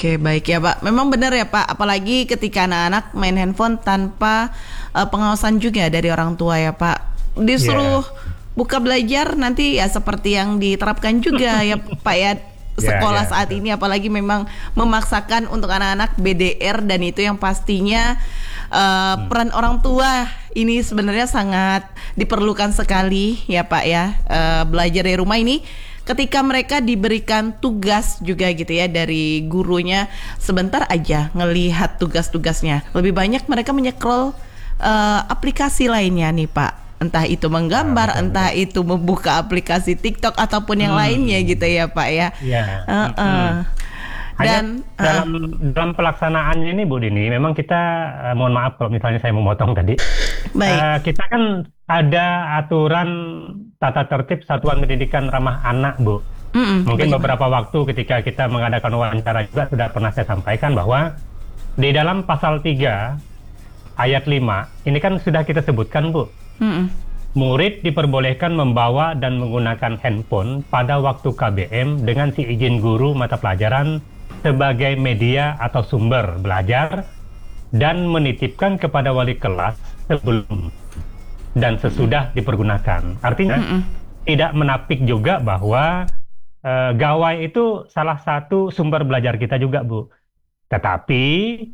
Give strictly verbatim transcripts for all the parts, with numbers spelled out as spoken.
Oke, baik ya Pak. Memang benar ya Pak, apalagi ketika anak-anak main handphone tanpa uh, pengawasan juga dari orang tua ya Pak. Disuruh yeah. buka belajar nanti ya seperti yang diterapkan juga ya Pak ya. Sekolah yeah, yeah, saat yeah. ini apalagi memang memaksakan untuk anak-anak B D R, dan itu yang pastinya uh, hmm. peran orang tua ini sebenarnya sangat diperlukan sekali ya Pak ya. Uh, belajar dari rumah ini ketika mereka diberikan tugas juga gitu ya dari gurunya, sebentar aja ngelihat tugas-tugasnya, lebih banyak mereka menyekrol uh, aplikasi lainnya nih Pak, entah itu menggambar, nah, entah betul. itu membuka aplikasi TikTok ataupun yang hmm. lainnya gitu ya Pak ya. Iya. Uh, uh. Dan dalam uh, dalam pelaksanaannya ini Bu Dini, memang kita uh, mohon maaf kalau misalnya saya memotong tadi. Baik. Uh, kita kan ada aturan tata tertib Satuan Pendidikan Ramah Anak, Bu. Mm-mm, Mungkin bagaimana? beberapa waktu ketika kita mengadakan wawancara juga sudah pernah saya sampaikan bahwa di dalam pasal tiga ayat lima ini kan sudah kita sebutkan, Bu. Mm-mm. Murid diperbolehkan membawa dan menggunakan handphone pada waktu K B M dengan si izin guru mata pelajaran sebagai media atau sumber belajar, dan menitipkan kepada wali kelas sebelum dan sesudah dipergunakan. Artinya mm-mm. tidak menapik juga bahwa e, gawai itu salah satu sumber belajar kita juga, Bu. Tetapi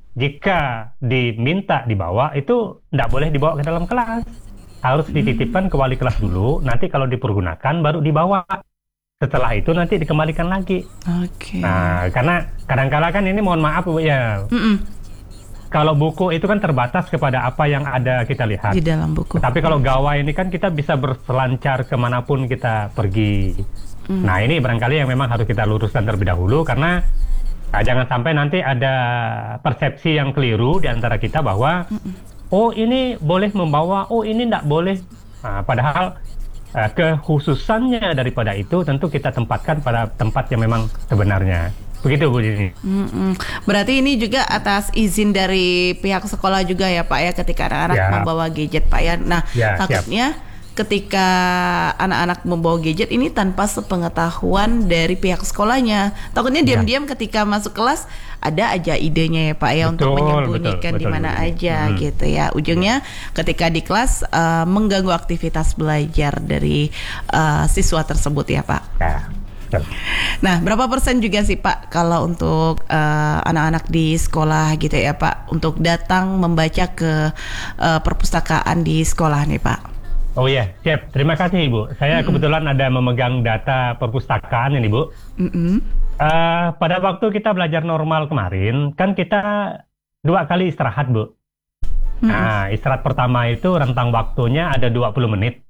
jika diminta dibawa, itu tidak boleh dibawa ke dalam kelas. Harus dititipkan ke wali kelas dulu, nanti kalau dipergunakan baru dibawa. Setelah itu nanti dikembalikan lagi. Oke. Okay. Nah, karena kadang-kala kan ini mohon maaf, Bu ya. Mm-mm. Kalau buku itu kan terbatas kepada apa yang ada kita lihat di dalam buku. Tapi kalau gawai ini kan kita bisa berselancar kemanapun kita pergi. Mm. Nah ini barangkali yang memang harus kita luruskan terlebih dahulu, karena nah, jangan sampai nanti ada persepsi yang keliru di antara kita bahwa Mm-mm. oh ini boleh membawa, oh ini tidak boleh. Nah, padahal uh, kekhususannya daripada itu tentu kita tempatkan pada tempat yang memang sebenarnya. Begitu Bu Dini. Mm-mm. Berarti ini juga atas izin dari pihak sekolah juga ya Pak ya, ketika anak-anak ya. membawa gadget Pak ya. Nah ya, takutnya siap. ketika anak-anak membawa gadget ini tanpa sepengetahuan dari pihak sekolahnya, takutnya diam-diam ya. ketika masuk kelas ada aja idenya ya Pak ya, betul, untuk menyembunyikan di mana aja hmm. gitu ya. Ujungnya ketika di kelas uh, mengganggu aktivitas belajar dari uh, siswa tersebut ya Pak. Ya. Nah, berapa persen juga sih Pak kalau untuk uh, anak-anak di sekolah gitu ya Pak, untuk datang membaca ke uh, perpustakaan di sekolah nih Pak? Oh iya, siap. Terima kasih Ibu. Saya mm-hmm. kebetulan ada memegang data perpustakaan ini Bu. Mm-hmm. Uh, pada waktu kita belajar normal kemarin, kan kita dua kali istirahat Bu. Mm-hmm. Nah, istirahat pertama itu rentang waktunya ada dua puluh menit.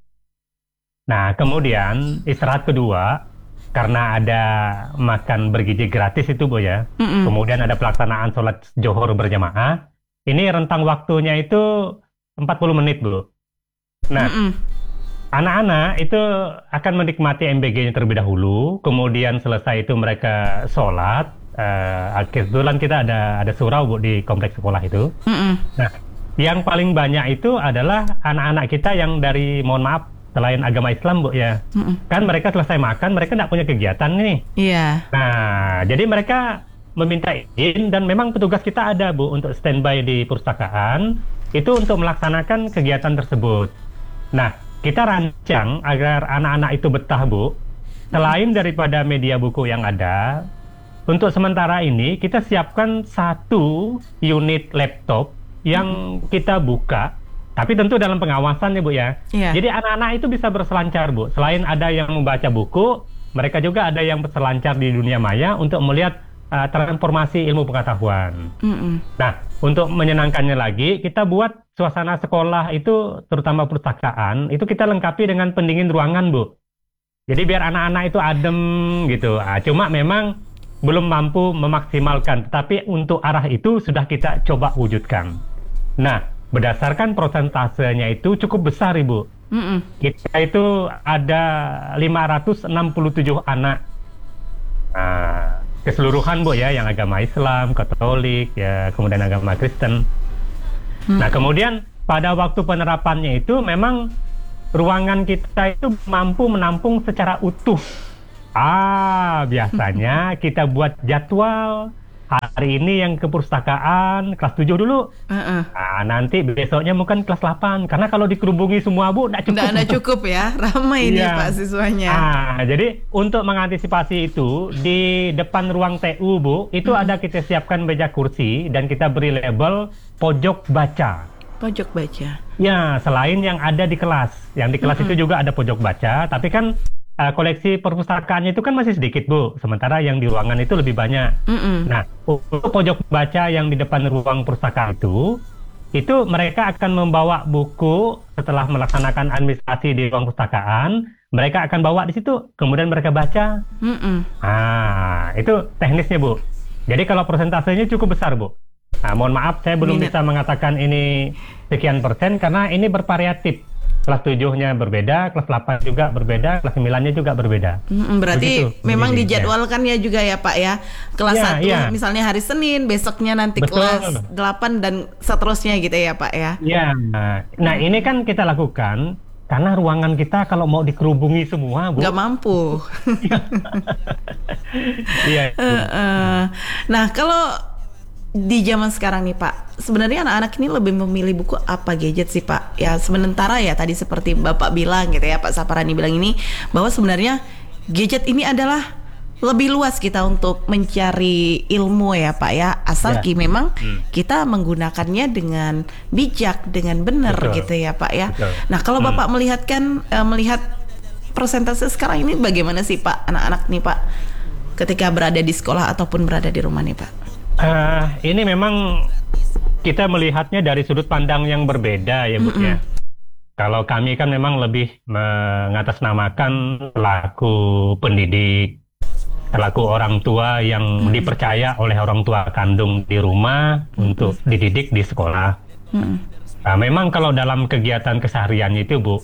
Nah, kemudian istirahat kedua, karena ada makan bergizi gratis itu Bu ya. Mm-mm. Kemudian ada pelaksanaan sholat Johor berjamaah. Ini rentang waktunya itu empat puluh menit Bu. Nah, Mm-mm. anak-anak itu akan menikmati M B G-nya terlebih dahulu. Kemudian selesai itu mereka sholat. Uh, kebetulan kita ada ada surau Bu di kompleks sekolah itu. Mm-mm. Nah, yang paling banyak itu adalah anak-anak kita yang dari, mohon maaf, selain agama Islam Bu ya. Mm-mm. Kan mereka selesai makan, mereka tidak punya kegiatan nih. Iya. Yeah. Nah, jadi mereka meminta izin, dan memang petugas kita ada Bu untuk standby di perpustakaan itu untuk melaksanakan kegiatan tersebut. Nah, kita rancang agar anak-anak itu betah Bu. Selain daripada media buku yang ada, untuk sementara ini kita siapkan satu unit laptop yang mm. kita buka. Tapi tentu dalam pengawasan ya Bu ya. Yeah. Jadi anak-anak itu bisa berselancar Bu. Selain ada yang membaca buku, mereka juga ada yang berselancar di dunia maya untuk melihat uh, transformasi ilmu pengetahuan. Mm-mm. Nah, untuk menyenangkannya lagi, kita buat suasana sekolah itu, terutama perpustakaan, itu kita lengkapi dengan pendingin ruangan Bu. Jadi biar anak-anak itu adem gitu. Ah, cuma memang belum mampu memaksimalkan, tetapi untuk arah itu sudah kita coba wujudkan. Nah, berdasarkan prosentasenya itu cukup besar Ibu. Mm-mm. Kita itu ada lima ratus enam puluh tujuh anak. Nah, keseluruhan Bu ya, yang agama Islam, Katolik, ya, kemudian agama Kristen. Mm. Nah, kemudian pada waktu penerapannya itu memang ruangan kita itu mampu menampung secara utuh. Ah, biasanya kita buat jadwal, hari ini yang ke perpustakaan kelas tujuh dulu. Uh-uh. Nah, nanti besoknya mungkin kelas delapan. Karena kalau dikerubungi semua, Bu, nggak cukup. Nggak, nggak cukup ya, ramai nih Iya. Pak siswanya. Ah, jadi untuk mengantisipasi itu, di depan ruang T U, Bu, itu Hmm. ada kita siapkan meja kursi dan kita beri label pojok baca. Pojok baca. Ya, selain yang ada di kelas. Yang di kelas itu juga ada pojok baca, tapi kan uh, koleksi perpustakaannya itu kan masih sedikit, Bu. Sementara yang di ruangan itu lebih banyak. Mm-mm. Nah, untuk pojok baca yang di depan ruang perpustakaan itu, itu mereka akan membawa buku setelah melaksanakan administrasi di ruang perpustakaan, mereka akan bawa di situ, kemudian mereka baca. Mm-mm. Ah, itu teknisnya, Bu. Jadi kalau persentasenya cukup besar, Bu. Nah, mohon maaf, saya belum Minat. bisa mengatakan ini sekian persen karena ini bervariatif. Kelas tujuhnya berbeda, kelas delapan juga berbeda, kelas sembilannya juga berbeda. Mm-mm, berarti Begitu, memang begini, dijadwalkan ya juga ya Pak ya. Kelas Ya, satu ya. misalnya hari Senin, besoknya nanti Betul. kelas delapan dan seterusnya gitu ya Pak ya. Ya, nah ini kan kita lakukan karena ruangan kita kalau mau dikerubungi semua, Bu. Nggak mampu. Iya. Eh, eh. Nah kalau di zaman sekarang nih Pak, sebenarnya anak-anak ini lebih memilih buku apa gadget sih Pak? Ya sementara ya tadi seperti Bapak bilang gitu ya, Pak Saparani bilang ini, bahwa sebenarnya gadget ini adalah lebih luas kita untuk mencari ilmu ya Pak ya, asal Ya. ki memang Hmm. kita menggunakannya dengan bijak, dengan benar Betul. gitu ya Pak ya. Betul. Nah kalau Hmm. Bapak melihat kan eh, melihat persentase sekarang ini bagaimana sih Pak anak-anak nih Pak ketika berada di sekolah ataupun berada di rumah nih Pak? Eh, ini memang kita melihatnya dari sudut pandang yang berbeda ya, Bu, ya. Kalau kami kan memang lebih mengatasnamakan selaku pendidik, selaku orang tua yang dipercaya oleh orang tua kandung di rumah untuk dididik di sekolah. Mm-mm. Nah, memang kalau dalam kegiatan keseharian itu, Bu,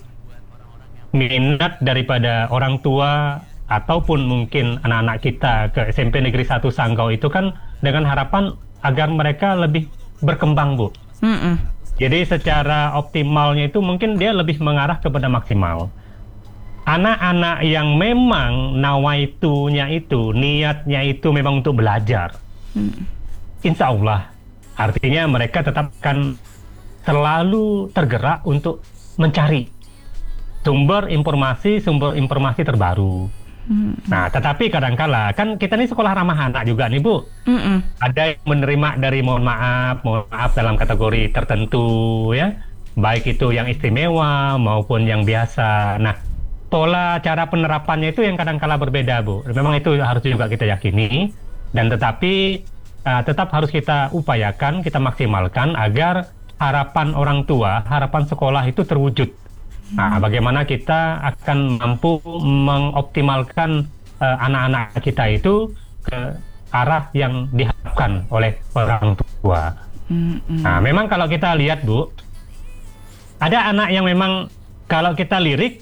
minat daripada orang tua ataupun mungkin anak-anak kita ke S M P Negeri satu Sanggau itu kan dengan harapan agar mereka lebih berkembang, Bu. Mm-mm. Jadi secara optimalnya itu mungkin dia lebih mengarah kepada maksimal. Anak-anak yang memang nawaitunya itu, niatnya itu memang untuk belajar. Insya Allah, artinya mereka tetap akan selalu tergerak untuk mencari sumber informasi, sumber informasi terbaru. Nah, tetapi kadangkala kan kita ini sekolah ramah anak juga nih, Bu. Mm-mm. Ada yang menerima dari mohon maaf, mohon maaf dalam kategori tertentu ya, baik itu yang istimewa maupun yang biasa. Nah, pola cara penerapannya itu yang kadangkala berbeda, Bu. Memang itu harus juga kita yakini dan tetapi uh, tetap harus kita upayakan, kita maksimalkan agar harapan orang tua, harapan sekolah itu terwujud. Nah, bagaimana kita akan mampu mengoptimalkan uh, anak-anak kita itu ke arah yang diharapkan oleh orang tua. Mm-mm. Nah, memang kalau kita lihat, Bu, ada anak yang memang kalau kita lirik,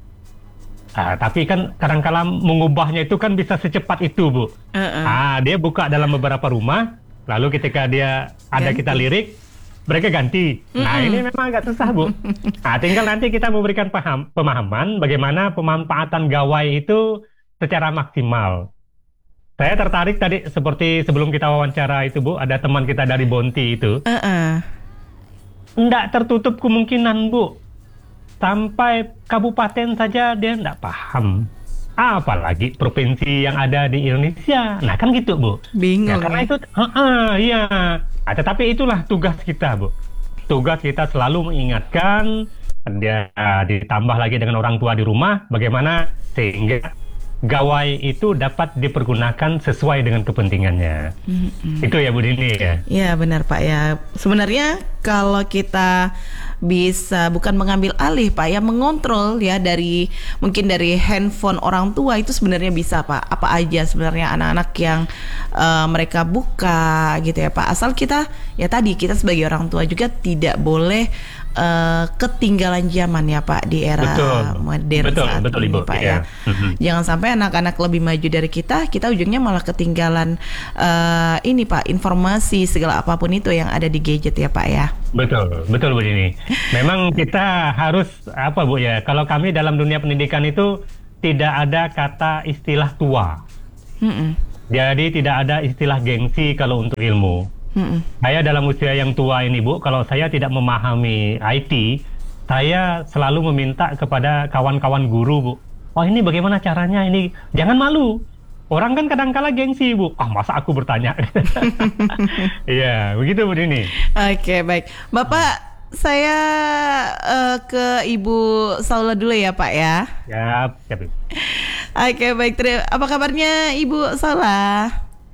ah, tapi kan kadang-kala mengubahnya itu kan bisa secepat itu, Bu. Uh-uh. Ah, dia buka dalam beberapa rumah, lalu ketika dia ada Ganti. kita lirik, mereka ganti. Nah, Mm-mm. ini memang agak susah, Bu. Nah, tinggal nanti kita memberikan paham, pemahaman bagaimana pemanfaatan gawai itu secara maksimal. Saya tertarik tadi seperti sebelum kita wawancara itu, Bu, ada teman kita dari Bonti itu. Uh-uh. Nggak tertutup kemungkinan, Bu. Sampai kabupaten saja dia nggak paham. Apalagi provinsi yang ada di Indonesia. Nah, kan gitu, Bu. Bingung Ya, karena ya. itu, heeh, iya. Nah, tetapi itulah tugas kita, Bu. Tugas kita selalu mengingatkan, dia uh, ditambah lagi dengan orang tua di rumah, bagaimana sehingga gawai itu dapat dipergunakan sesuai dengan kepentingannya. Mm-mm. Itu ya, Bu Dini ya. Ya benar Pak ya. Sebenarnya kalau kita bisa bukan mengambil alih Pak ya, mengontrol ya dari mungkin dari handphone orang tua itu sebenarnya bisa Pak. Apa aja sebenarnya anak-anak yang uh, mereka buka gitu ya Pak. Asal kita ya tadi kita sebagai orang tua juga tidak boleh uh, ketinggalan zaman ya Pak di era Betul. modern Betul, saat betul, ini Ibu. Pak Iya. ya. Mhm. Jangan sampai anak-anak lebih maju dari kita, kita ujungnya malah ketinggalan uh, ini Pak, informasi segala apapun itu yang ada di gadget ya Pak ya. Betul, betul Bu Dini. Memang kita harus apa Bu ya? Kalau kami dalam dunia pendidikan itu tidak ada kata istilah tua. Mm-mm. Jadi tidak ada istilah gengsi kalau untuk ilmu. Mm-mm. Saya dalam usia yang tua ini, Bu, kalau saya tidak memahami I T, saya selalu meminta kepada kawan-kawan guru, Bu. Oh, ini bagaimana caranya ini? Jangan malu. Orang kan kadang-kala gengsi, Bu. Ah, masa aku bertanya? Iya, begitu, Bu Dini. Oke, baik. Bapak, saya eh, ke Ibu Saula dulu ya, Pak ya. Ya, siap, Bu. Oke, baik. Terima. Apa kabarnya Ibu Saula?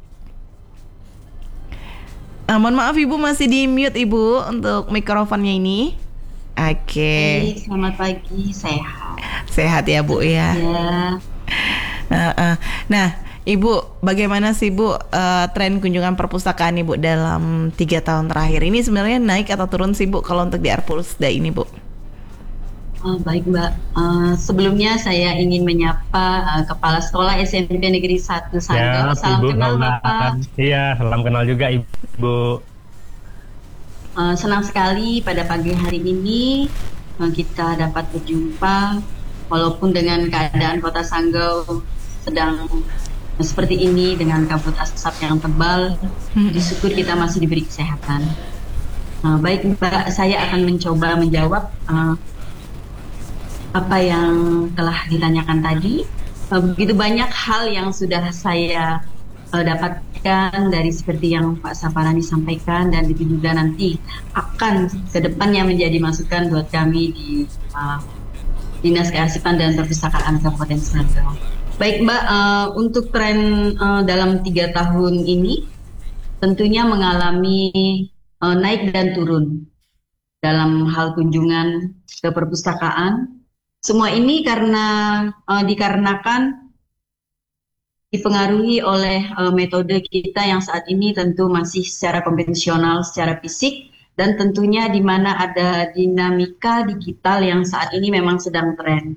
Ah, mohon maaf Ibu, masih di mute Ibu untuk mikrofonnya ini. Oke. Hai, selamat pagi, sehat. Sehat ya Bu ya. Ya, Nah, eh, nah, Ibu, bagaimana sih Bu eh, tren kunjungan perpustakaan Ibu dalam tiga tahun terakhir ini sebenarnya naik atau turun sih Bu kalau untuk di Arpusda ini Bu? oh, baik Mbak. Eh, sebelumnya saya ingin menyapa eh, Kepala Sekolah S M P Negeri satu Ya, Sanggau. Salam Ibu kenal Maula. Bapak. Iya, salam kenal juga, Ibu. Eh, senang sekali pada pagi hari ini eh, kita dapat berjumpa, walaupun dengan keadaan Kota Sanggau sedang eh, seperti ini dengan kabut asap yang tebal. Disyukur kita masih diberi kesehatan. Eh, baik Mbak, saya akan mencoba menjawab eh, apa yang telah ditanyakan tadi. Eh, Begitu banyak hal yang sudah saya eh, dapatkan dari seperti yang Pak Saparani sampaikan, dan itu juga nanti akan ke depannya menjadi masukan buat kami di eh, Dinas Kearsipan dan Perpustakaan Kabupaten Sanggau. Baik Mbak, eh, untuk tren eh, dalam tiga tahun ini tentunya mengalami eh, naik dan turun dalam hal kunjungan ke perpustakaan. Semua ini karena eh, dikarenakan dipengaruhi oleh eh, metode kita yang saat ini tentu masih secara konvensional, secara fisik, dan tentunya di mana ada dinamika digital yang saat ini memang sedang tren.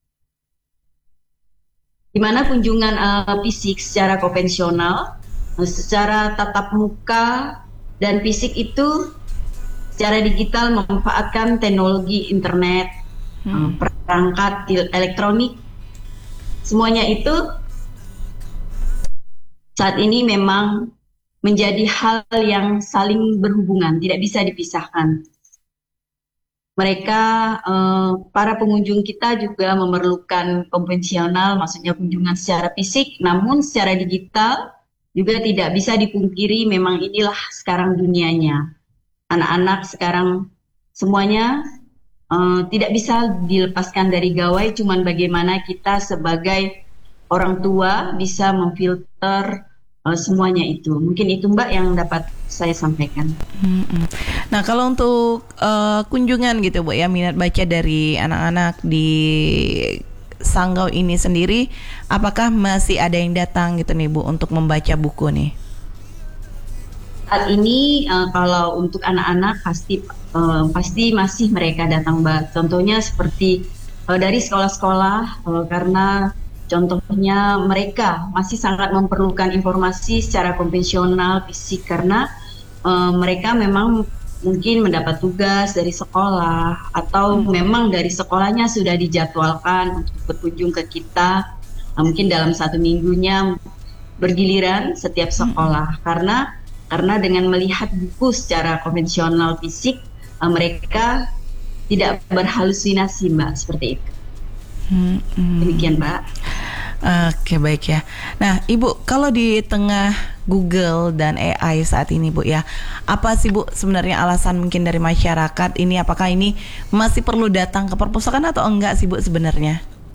Di mana kunjungan eh, fisik secara konvensional, eh, secara tatap muka dan fisik itu secara digital memanfaatkan teknologi internet, Hmm. perangkat elektronik, semuanya itu saat ini memang menjadi hal yang saling berhubungan, tidak bisa dipisahkan. Mereka, eh, para pengunjung kita juga memerlukan konvensional, maksudnya kunjungan secara fisik, namun secara digital juga tidak bisa dipungkiri memang inilah sekarang dunianya. Anak-anak sekarang semuanya Uh, tidak bisa dilepaskan dari gawai, cuman bagaimana kita sebagai orang tua bisa memfilter uh, semuanya itu. Mungkin itu Mbak yang dapat saya sampaikan. Mm-mm. Nah kalau untuk eh, kunjungan gitu Bu ya, minat baca dari anak-anak di Sanggau ini sendiri, apakah masih ada yang datang gitu nih Bu untuk membaca buku nih? Saat ini uh, kalau untuk anak-anak pasti uh, pasti masih mereka datang Mbak. Contohnya seperti uh, dari sekolah-sekolah, uh, karena contohnya mereka masih sangat memerlukan informasi secara konvensional fisik, karena uh, mereka memang mungkin mendapat tugas dari sekolah atau hmm. memang dari sekolahnya sudah dijadwalkan untuk berkunjung ke kita, uh, mungkin dalam satu minggunya bergiliran setiap sekolah. Hmm. Karena Karena dengan melihat buku secara konvensional fisik, uh, mereka tidak berhalusinasi Mbak, seperti itu. Hmm, hmm. Demikian Mbak. Oke, baik ya. Nah Ibu, kalau di tengah Google dan A I saat ini Bu ya, apa sih Bu sebenarnya alasan mungkin dari masyarakat ini, apakah ini masih perlu datang ke perpustakaan atau enggak sih Bu sebenarnya?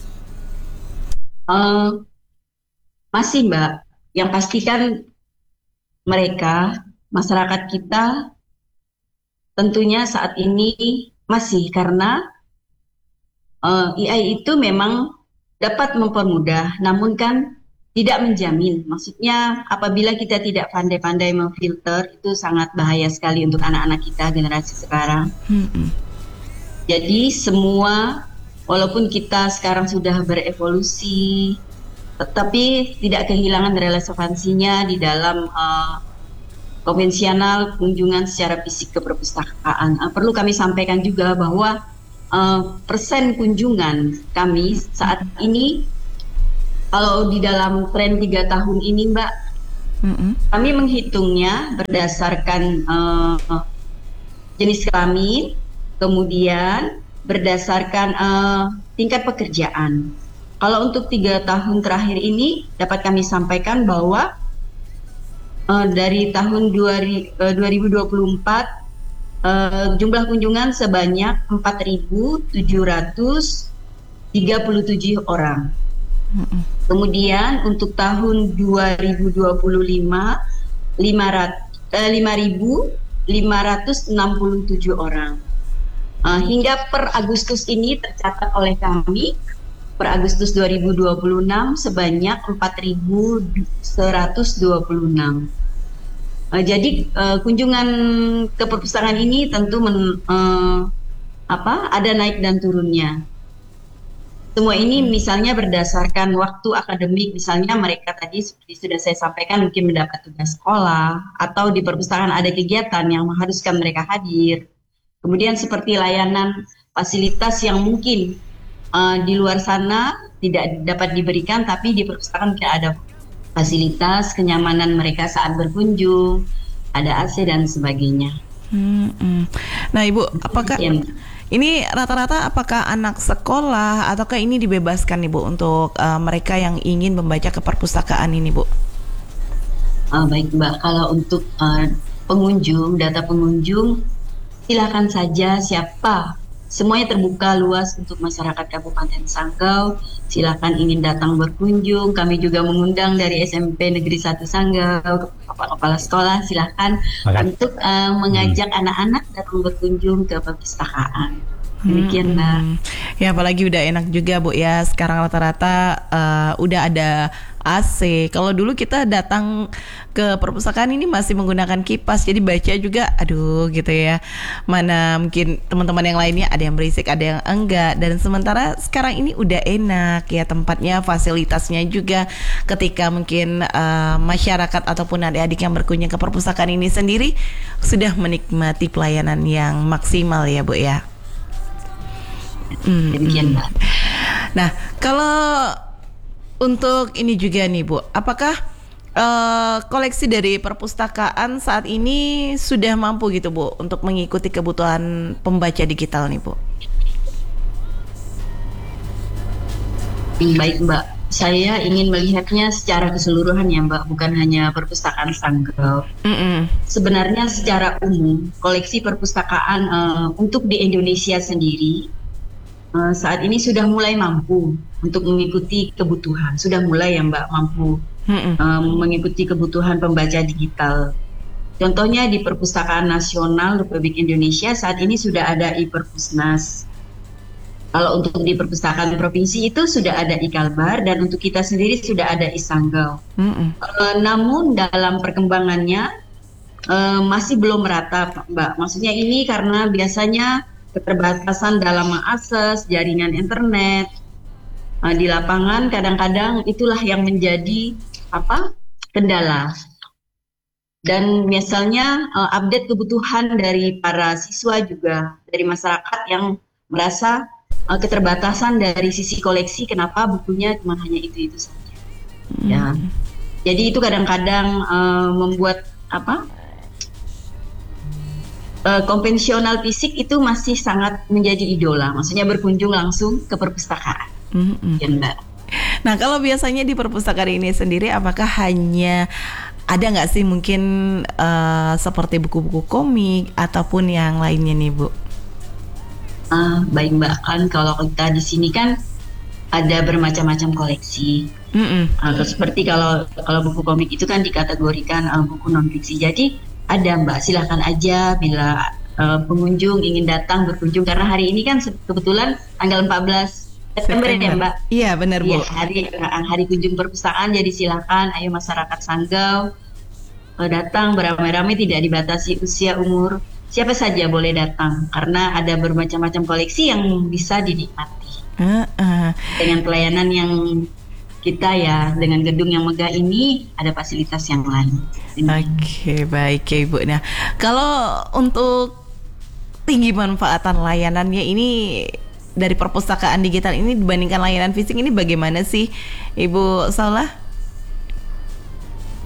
Uh, masih Mbak, yang pasti kan mereka, masyarakat kita tentunya saat ini masih, karena uh, A I itu memang dapat mempermudah, namun kan tidak menjamin. Maksudnya apabila kita tidak pandai-pandai memfilter, itu sangat bahaya sekali untuk anak-anak kita generasi sekarang. Hmm. Jadi semua, walaupun kita sekarang sudah berevolusi, tetapi tidak kehilangan relevansinya di dalam uh, konvensional kunjungan secara fisik ke perpustakaan. Uh, perlu kami sampaikan juga bahwa uh, persen kunjungan kami saat ini, kalau di dalam tren tiga tahun ini Mbak, Mm-mm. Kami menghitungnya berdasarkan uh, jenis kelamin, kemudian berdasarkan uh, tingkat pekerjaan. Kalau untuk tiga tahun terakhir ini dapat kami sampaikan bahwa uh, dari tahun dua ribu dua puluh empat uh, jumlah kunjungan sebanyak empat ribu tujuh ratus tiga puluh tujuh orang. Mm-mm. Kemudian untuk tahun dua ribu dua puluh lima lima ribu lima ratus enam puluh tujuh orang. Uh, hingga per Agustus ini tercatat oleh kami, per Agustus dua ribu dua puluh enam sebanyak empat ribu seratus dua puluh enam. Uh, jadi uh, kunjungan ke perpustakaan ini tentu men, uh, apa, ada naik dan turunnya. Semua ini misalnya berdasarkan waktu akademik, misalnya mereka tadi seperti sudah saya sampaikan mungkin mendapat tugas sekolah atau di perpustakaan ada kegiatan yang mengharuskan mereka hadir. Kemudian seperti layanan fasilitas yang mungkin uh, di luar sana tidak dapat diberikan, tapi di perpustakaan mungkin ada fasilitas kenyamanan mereka saat berkunjung, ada A C dan sebagainya. Hmm-hmm. Nah Ibu, apakah ya, ini rata-rata apakah anak sekolah ataukah ini dibebaskan Ibu untuk uh, mereka yang ingin membaca ke perpustakaan ini Bu? Uh, baik Mbak, kalau untuk uh, pengunjung, data pengunjung silakan saja siapa, semuanya terbuka luas untuk masyarakat Kabupaten Sanggau. Silakan ingin datang berkunjung. Kami juga mengundang dari S M P Negeri satu Sanggau, kepala sekolah silakan Makan. untuk uh, mengajak hmm. anak-anak datang berkunjung ke perpustakaan. Demikian Mbak. Hmm. Ya apalagi udah enak juga Bu ya. Sekarang rata-rata uh, udah ada A C. Kalau dulu kita datang ke perpustakaan ini masih menggunakan kipas, jadi baca juga aduh gitu ya. Mana mungkin teman-teman yang lainnya ada yang berisik, ada yang enggak. Dan sementara sekarang ini udah enak ya tempatnya, fasilitasnya juga. Ketika mungkin uh, masyarakat ataupun adik-adik yang berkunjung ke perpustakaan ini sendiri sudah menikmati pelayanan yang maksimal ya Bu ya. Hmm. Demikian Mbak. Nah kalau untuk ini juga nih Bu, apakah uh, koleksi dari perpustakaan saat ini sudah mampu gitu Bu untuk mengikuti kebutuhan pembaca digital nih Bu? Baik Mbak, saya ingin melihatnya secara keseluruhan ya Mbak, bukan hanya perpustakaan Sanggau. Mm-mm. Sebenarnya secara umum koleksi perpustakaan uh, untuk di Indonesia sendiri uh, saat ini sudah mulai mampu untuk mengikuti kebutuhan, sudah mulai ya Mbak mampu um, mengikuti kebutuhan pembaca digital. Contohnya di Perpustakaan Nasional Republik Indonesia saat ini sudah ada e-Perpusnas. Kalau untuk di perpustakaan provinsi itu sudah ada e-Kalbar, dan untuk kita sendiri sudah ada e-Sanggau. Uh, namun dalam perkembangannya uh, masih belum merata Mbak. Maksudnya ini karena biasanya keterbatasan dalam mengakses jaringan internet. Uh, di lapangan kadang-kadang itulah yang menjadi apa kendala. Dan misalnya uh, update kebutuhan dari para siswa juga, dari masyarakat yang merasa uh, keterbatasan dari sisi koleksi, kenapa bukunya cuma hanya itu-itu saja. Hmm. Ya, jadi itu kadang-kadang uh, membuat apa? Uh, konvensional fisik itu masih sangat menjadi idola. Maksudnya berkunjung langsung ke perpustakaan. Mm-hmm. Ya, Mbak. Nah kalau biasanya di perpustakaan ini sendiri apakah hanya ada nggak sih mungkin uh, seperti buku-buku komik ataupun yang lainnya nih Bu? Uh, baik Mbak, kan kalau kita di sini kan ada bermacam-macam koleksi. Uh, seperti kalau kalau buku komik itu kan dikategorikan uh, buku non fiksi. Jadi ada Mbak, silahkan aja bila uh, pengunjung ingin datang berkunjung, karena hari ini kan kebetulan tanggal empat belas September ya Mbak. Iya benar Bu. Ya, hari hari kunjung perpustakaan, jadi silakan ayo masyarakat Sanggau uh, datang beramai-ramai, tidak dibatasi usia umur, siapa saja boleh datang karena ada bermacam-macam koleksi yang bisa dinikmati. Uh, uh. Dengan pelayanan yang kita ya, dengan gedung yang megah ini ada fasilitas yang lain. Oke okay, baik ya Ibu. Nah kalau untuk tinggi manfaatan layanannya ini dari perpustakaan digital ini dibandingkan layanan fisik ini bagaimana sih Ibu Saulah?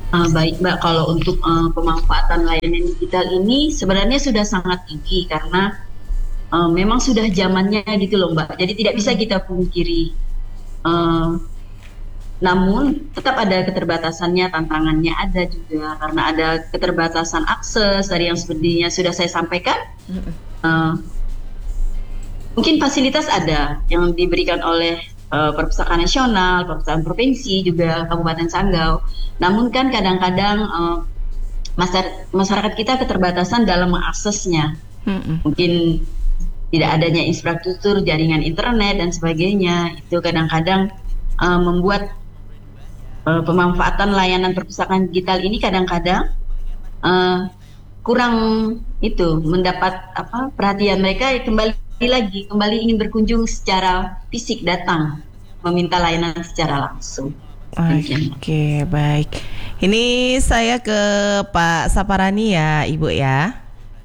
Uh, baik Mbak, kalau untuk uh, pemanfaatan layanan digital ini sebenarnya sudah sangat tinggi karena uh, memang sudah zamannya gitu loh Mbak. Jadi tidak bisa kita pungkiri. Uh, namun tetap ada keterbatasannya, tantangannya ada juga karena ada keterbatasan akses dari yang sepertinya sudah saya sampaikan. Uh, mungkin fasilitas ada yang diberikan oleh uh, Perpustakaan Nasional, Perpustakaan Provinsi, juga Kabupaten Sanggau. Namun kan kadang-kadang uh, masyarakat kita keterbatasan dalam mengaksesnya. Mm-mm. Mungkin tidak adanya infrastruktur, jaringan internet dan sebagainya. Itu kadang-kadang uh, membuat uh, pemanfaatan layanan perpustakaan digital ini kadang-kadang uh, kurang itu mendapat apa perhatian mereka. Kembali lagi kembali ingin berkunjung secara fisik, datang meminta layanan secara langsung. Oke, okay, baik. Ini saya ke Pak Saparani ya, Ibu ya.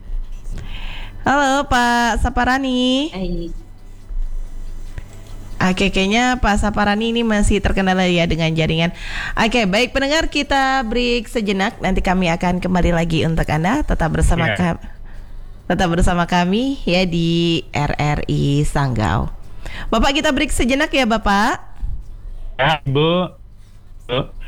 Halo Pak Saparani. Hai. Oke, kayaknya Pak Saparani ini masih terkendala ya dengan jaringan. Oke, baik pendengar, kita break sejenak. Nanti kami akan kembali lagi untuk Anda. Tetap bersama yeah. kami. Tetap bersama kami ya di R R I Sanggau. Bapak, kita break sejenak ya Bapak. Ya, Bu. Bu.